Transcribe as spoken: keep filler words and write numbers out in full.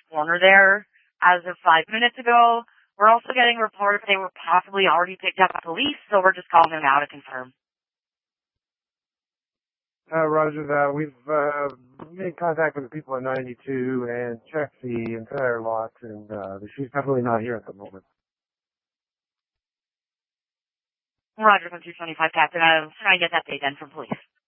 corner there as of five minutes ago. We're also getting reports they were possibly already picked up by police, so we're just calling them now to confirm. Uh, roger that. We've uh, made contact with the people at ninety-two and checked the entire lot, and uh, she's definitely not here at the moment. Roger, from two twenty-five, Captain. I'll try and get that date then from police.